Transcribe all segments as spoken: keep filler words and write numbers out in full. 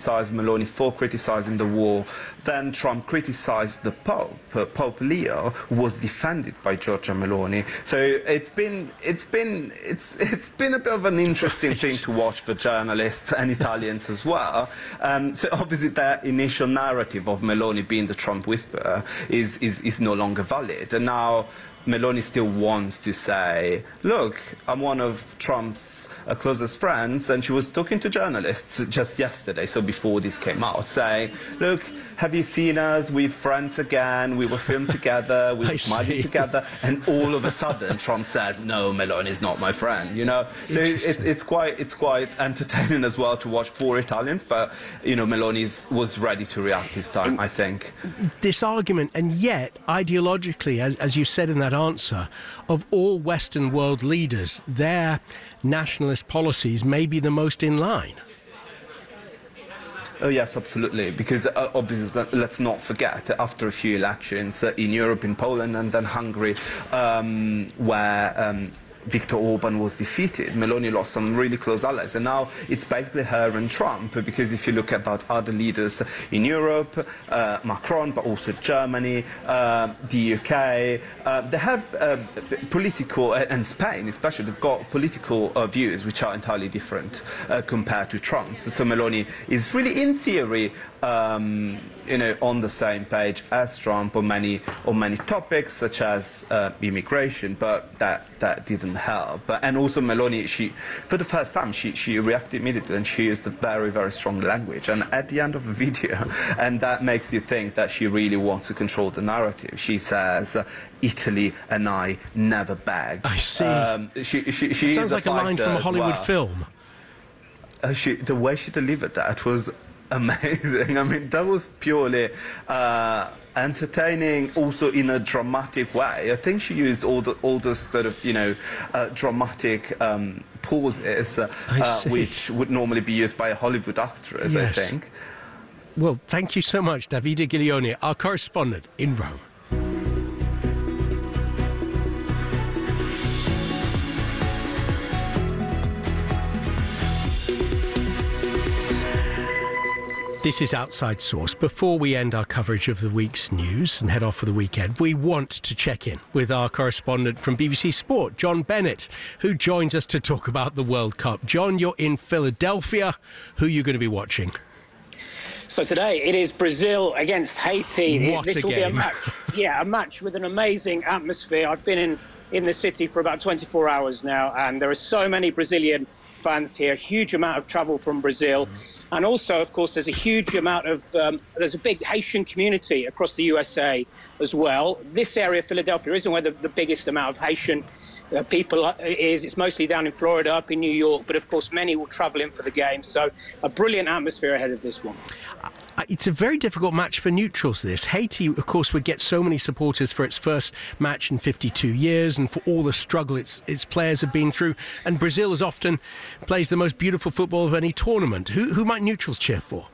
criticized Meloni for criticizing the war. Then Trump criticized the Pope. Uh, Pope Leo was defended by Giorgia Meloni. So it's been it's been it's it's been a bit of an interesting right. thing to watch for journalists and Italians as well. Um, so obviously that initial narrative of Meloni being the Trump whisperer is is is no longer valid, and now Meloni still wants to say, look, I'm one of Trump's uh, closest friends, and she was talking to journalists just yesterday, so before this came out, saying, look, have you seen us? We're friends again, we were filmed together, we were smiling together, and all of a sudden Trump says, no, Meloni's not my friend, you know? So it, it's, quite, it's quite entertaining as well to watch for Italians, but, you know, Meloni was ready to react this time, I think. This argument, and yet, ideologically, as, as you said in that answer, of all Western world leaders, their nationalist policies may be the most in line. Oh yes, absolutely, because uh, obviously let's not forget, after a few elections uh, in Europe, in Poland and then Hungary, um, where um, Viktor Orban was defeated, Meloni lost some really close allies, and now it's basically her and Trump, because if you look at other leaders in Europe, uh, Macron, but also Germany, uh, the U K, uh, they have uh, political, and Spain especially, they've got political uh, views which are entirely different uh, compared to Trump's. So Meloni is really, in theory, um, you know, on the same page as Trump on many on many topics, such as uh, immigration, but that that didn't help. And also Meloni, she, for the first time, she she reacted immediately, and she used a very very strong language. And at the end of the video, and that makes you think that she really wants to control the narrative. She says, "Italy and I never beg." I see. Um, she she, she sounds like a line from a Hollywood well. film. Uh, she, the way she delivered that was amazing. I mean, that was purely uh, entertaining, also in a dramatic way. I think she used all the all those sort of, you know, uh, dramatic um, pauses, uh, uh, which would normally be used by a Hollywood actress, yes. I think. Well, thank you so much, Davide Giglione, our correspondent in Rome. This is Outside Source. Before we end our coverage of the week's news and head off for the weekend, we want to check in with our correspondent from B B C Sport, John Bennett, who joins us to talk about the World Cup. John, you're in Philadelphia. Who are you going to be watching? So today it is Brazil against Haiti. What this a will game. be a match. Yeah, a match with an amazing atmosphere. I've been in, in the city for about twenty-four hours now, and there are so many Brazilian fans here, huge amount of travel from Brazil. Mm-hmm. And also, of course, there's a huge amount of, um, there's a big Haitian community across the U S A as well. This area, Philadelphia, isn't where the, the biggest amount of Haitian uh, people is. It's mostly down in Florida, up in New York. But, of course, many will travel in for the game. So a brilliant atmosphere ahead of this one. It's a very difficult match for neutrals, this. Haiti, of course, would get so many supporters for its first match in fifty-two years and for all the struggle its, its players have been through. And Brazil as often plays the most beautiful football of any tournament. Who, who might neutrals cheer for?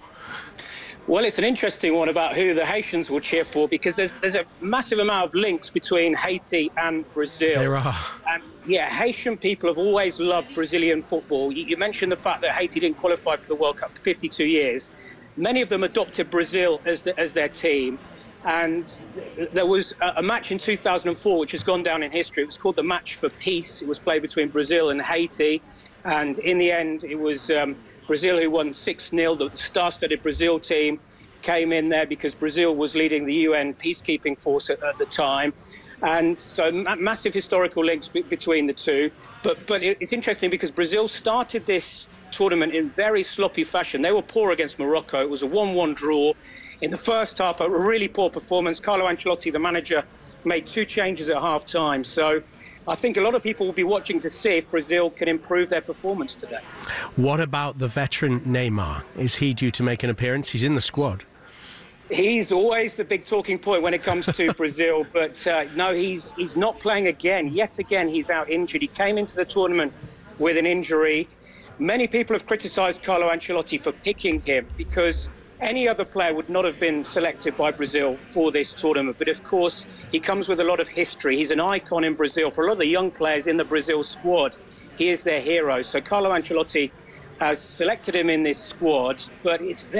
Well, it's an interesting one about who the Haitians will cheer for, because there's there's a massive amount of links between Haiti and Brazil. There are. And yeah, Haitian people have always loved Brazilian football. You, you mentioned the fact that Haiti didn't qualify for the World Cup for fifty-two years. Many of them adopted Brazil as, the, as their team. And there was a, a match in two thousand four which has gone down in history. It was called the Match for Peace. It was played between Brazil and Haiti. And in the end, it was um, Brazil who won six nil. The star-studded Brazil team came in there because Brazil was leading the U N peacekeeping force at, at the time. And so ma massive historical links be between the two. But, but it, it's interesting because Brazil started this tournament in very sloppy fashion. They were poor against Morocco. It was a one one draw. In the first half, a really poor performance. Carlo Ancelotti, the manager, made two changes at half-time. So I think a lot of people will be watching to see if Brazil can improve their performance today. What about the veteran Neymar? Is he due to make an appearance? He's in the squad. He's always the big talking point when it comes to Brazil. But uh, no, he's, he's not playing again. Yet again, he's out injured. He came into the tournament with an injury. Many people have criticised Carlo Ancelotti for picking him because any other player would not have been selected by Brazil for this tournament. But of course, he comes with a lot of history. He's an icon in Brazil. For a lot of the young players in the Brazil squad, he is their hero. So Carlo Ancelotti has selected him in this squad, but it's very